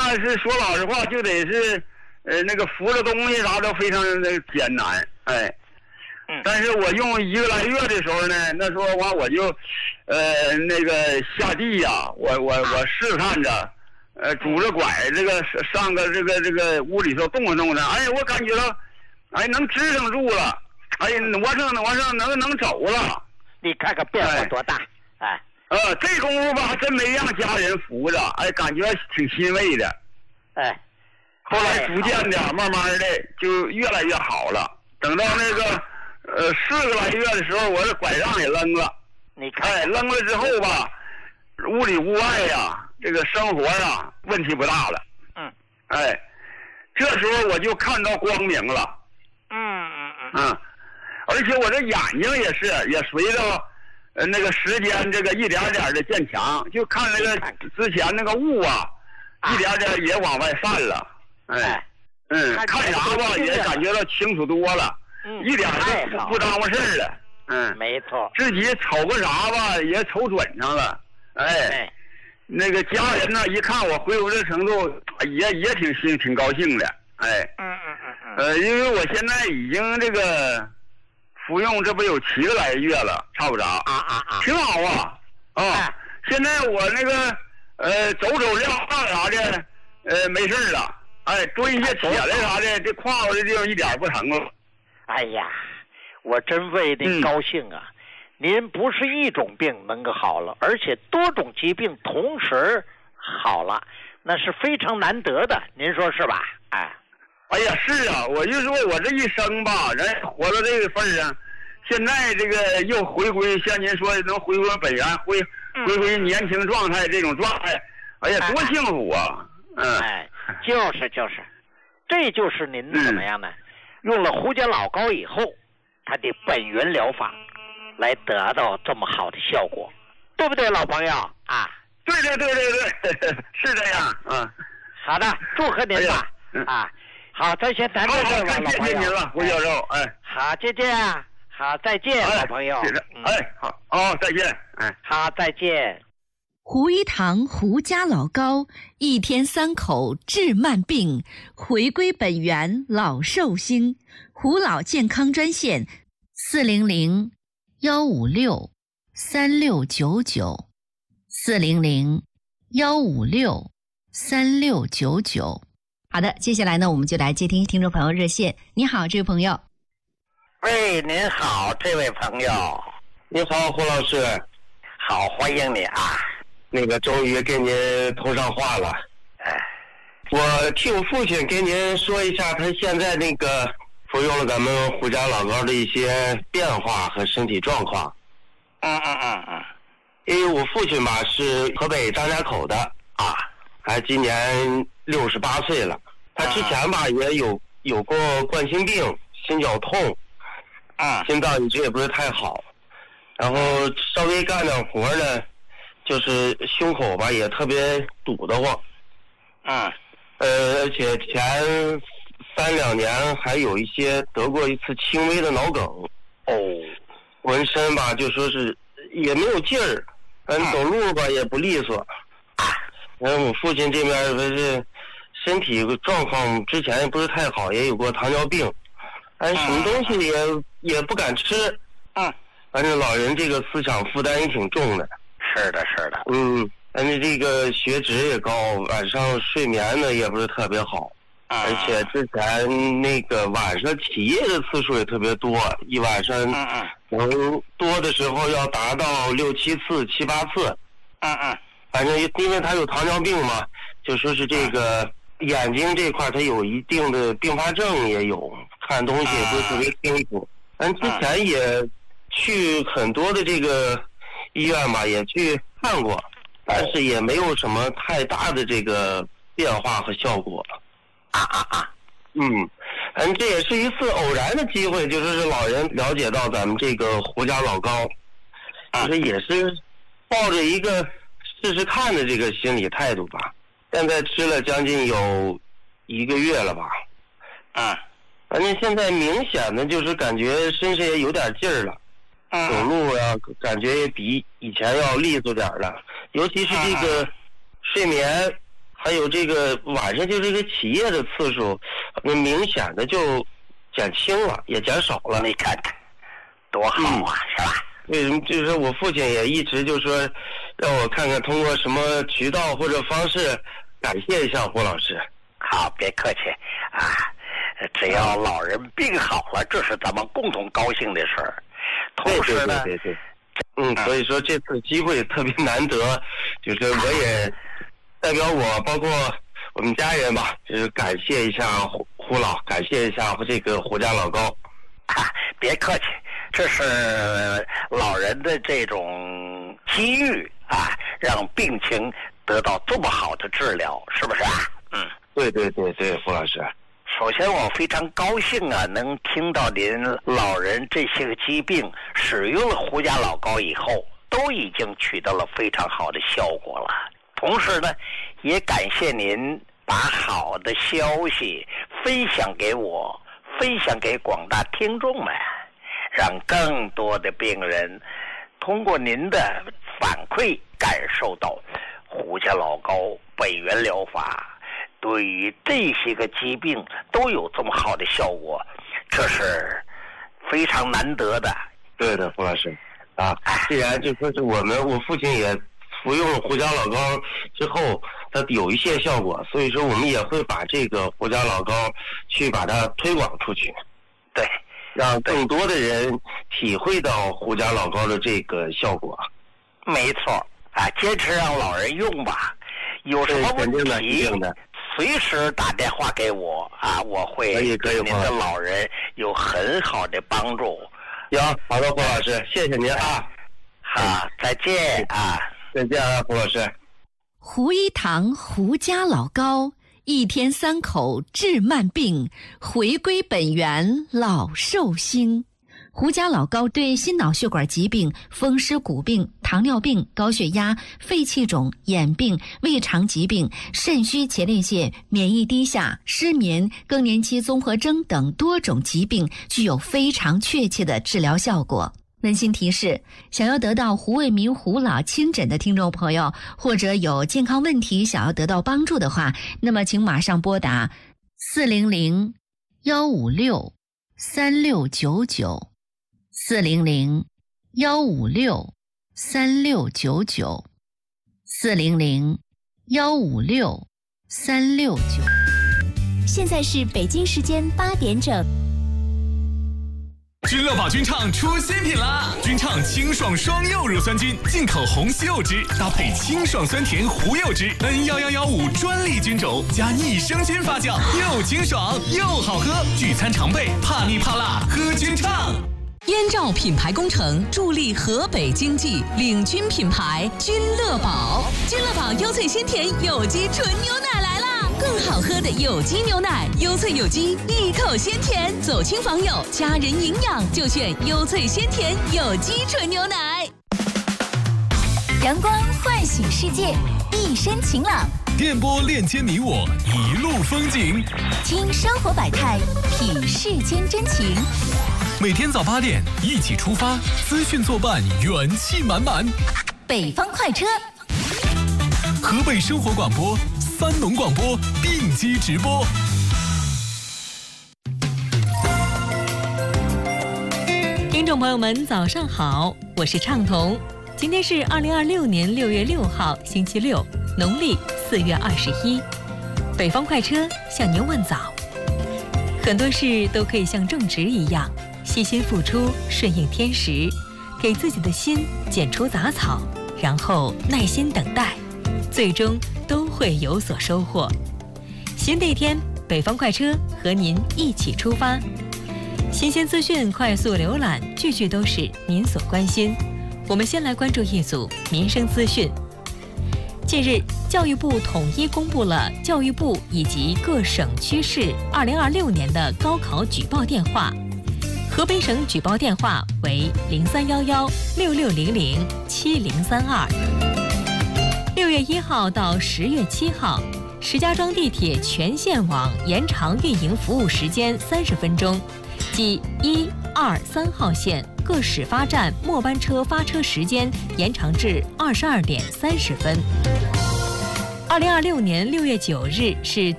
是说老实话，就得是那个扶着东西啥都非常的艰难，哎。但是我用1个来月的时候呢，那时候完我就，那个下地呀，我试探着，拄着拐这个上个这个屋里头动着动着，哎，我感觉到，哎，能支撑住了，哎，挪上能走了。 你看看变化多大，哎。 这功夫吧，还真没让家人扶着，哎，感觉挺欣慰的， 哎。 后来逐渐的，慢慢的就越来越好了。等到那个。4个来月的时候，我这拐杖也扔了。 你看， 哎，扔了之后吧，屋里屋外呀，这个生活啊，问题不大了。哎，这时候我就看到光明了。而且我这眼睛也随着那个时间这个一点点的渐强，就看那个之前那个雾啊，一点点也往外散了。哎，看啥吧也感觉到清楚多了。一点都不耽误事儿了， 没错。 自己瞅个啥吧，也瞅准上了，哎，那个家人呢，一看我恢复这程度，也挺高兴的，哎，因为我现在已经这个服用，这不有7个来月了，差不着，挺好啊，现在我那个走撂啥的，没事了，哎，蹲下起来啥的，这胯骨这地方一点不疼了。 哎呀，我真为您高兴啊！您不是一种病能够好了，而且多种疾病同时好了，那是非常难得的，您说是吧？ 哎呀，是啊，我就说我这一生吧，人活到这个份上，现在这个又回归，像您说能回归本源，回归年轻状态这种状态，哎呀，多幸福啊！ 就是，这就是您怎么样呢？用了胡椒老膏以后，它的本源疗法来得到这么好的效果，对不对，老朋友啊？ 对，是这样。 好的，祝贺您吧！好，咱先谈到这儿吧，老朋友。 谢谢您了，胡教授。哎， 好，好，再见，老朋友。 好，再见。 好，再见。 胡一堂胡家老膏，1天3口治慢病，回归本源老寿星。胡老健康专线400-156-3699，400-156-3699。好的，接下来呢，我们就来接听听众朋友热线。你好，这位朋友。 喂，您好，这位朋友。 你好，胡老师。 好，欢迎你啊。 那个终于给您通上话了。我替我父亲给您说一下，他现在那个服用了咱们胡家老膏的一些变化和身体状况。因为我父亲吧是河北张家口的啊，还今年68岁了。他之前吧也有过冠心病、心绞痛，心脏一直也不是太好，然后稍微干点活呢。就是胸口吧也特别堵得慌，而且前3-2年还有一些得过一次轻微的脑梗，浑身吧就说是也没有劲儿，走路吧也不利索，然后我父亲这边不是身体状况之前也不是太好，也有过糖尿病，什么东西也不敢吃，反正老人这个思想负担也挺重的。 是的。 而且这个血脂也高，晚上睡眠呢也不是特别好，而且之前那个晚上起夜的次数也特别多，一晚上能多的时候要达到6-7次、7-8次。反正因为他有糖尿病嘛，就说是这个眼睛这块他有一定的并发症也有，看东西也不是特别清楚。之前也去很多的这个医院吧也去看过，但是也没有什么太大的这个变化和效果。这也是一次偶然的机会，就是老人了解到咱们这个胡家老膏，就是也是抱着一个试试看的这个心理态度吧。现在吃了将近有1个月了吧。反正现在明显的就是感觉身上也有点劲儿了。走路啊，感觉也比以前要利索点了，尤其是这个睡眠还有这个晚上就这个起夜的次数，明显的就减轻了，也减少了。 你看看，多好啊，是吧？ 为什么？就是我父亲也一直就说，让我看看通过什么渠道或者方式感谢一下胡老师。 好，别客气啊！只要老人病好了，这是咱们共同高兴的事儿。同时呢， 对，所以说这次机会特别难得，就是我也代表我，包括我们家人吧，就是感谢一下胡老，感谢一下这个胡家老高。 别客气，这是老人的这种机遇啊，让病情得到这么好的治疗，是不是啊？ 对，胡老师。 首先我非常高兴啊，能听到您老人这些个疾病使用了胡家老高以后，都已经取得了非常好的效果了。同时呢，也感谢您把好的消息分享给我，分享给广大听众们，让更多的病人通过您的反馈感受到胡家老高本源疗法对于这些个疾病都有这么好的效果，这是非常难得的。 对的，胡老师啊，既然就说是我父亲也服用胡家老高之后，它有一些效果，所以说我们也会把这个胡家老高去把它推广出去， 对， 让更多的人体会到胡家老高的这个效果。 没错啊，坚持让老人用吧，有什么问题随时打电话给我啊，我会对您的老人有很好的帮助。 好的，胡老师，谢谢您啊。 好，再见啊。 再见啊，胡老师。 胡一堂胡家老高，一天3口治慢病，回归本源老寿星。胡家老高对心脑血管疾病、风湿骨病、糖尿病、高血压、肺气肿、眼病、胃肠疾病、肾虚前列腺、免疫低下、失眠、更年期综合征等多种疾病具有非常确切的治疗效果。温馨提示，想要得到胡卫民胡老亲诊的听众朋友，或者有健康问题想要得到帮助的话，那么请马上拨打400-156-3699 400-156-3699 400-156-3699。 现在是北京时间8点整。 君乐宝菌畅出新品啦！菌畅清爽双柚乳酸菌，进口红西柚汁，搭配清爽酸甜胡柚汁 N11115专利菌种，加益生菌发酵，又清爽又好喝，聚餐常备，怕腻怕辣喝菌畅。 燕赵品牌工程助力河北经济，领军品牌君乐宝。君乐宝优萃鲜甜有机纯牛奶来啦！更好喝的有机牛奶，优萃有机，一口鲜甜，走亲访友，家人营养就选优萃鲜甜有机纯牛奶。 阳光唤醒世界，一身晴朗。 电波链接你我，一路风景。 听生活百态，品世间真情。 每天早8点一起出发，资讯作伴，元气满满。 北方快车， 河北生活广播、三农广播并机直播。 听众朋友们，早上好，我是畅彤。今天是2026年6月6号，星期六，农历4月21。北方快车向您问早。很多事都可以像种植一样，细心付出，顺应天时，给自己的心剪除杂草，然后耐心等待，最终都会有所收获。新的一天，北方快车和您一起出发。新鲜资讯快速浏览，句句都是您所关心。我们先来关注一组民生资讯。近日，教育部统一公布了教育部以及各省区市2026年的高考举报电话。河北省举报电话为031166007032。6月1号到10月7号，石家庄地铁全线网延长运营服务时间30分钟，即1、2、3号线各始发站末班车发车时间延长至22点30分。 2026年6月9日是